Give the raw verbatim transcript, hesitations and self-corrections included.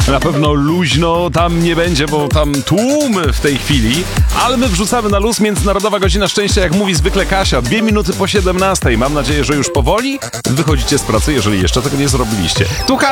Na pewno luźno tam nie będzie, bo tam tłum w tej chwili, ale my wrzucamy na luz. Międzynarodowa Godzina Szczęścia, jak mówi zwykle Kasia, dwie minuty po siedemnastej. Mam nadzieję, że już powoli wychodzicie z pracy, jeżeli jeszcze tego nie zrobiliście. Tu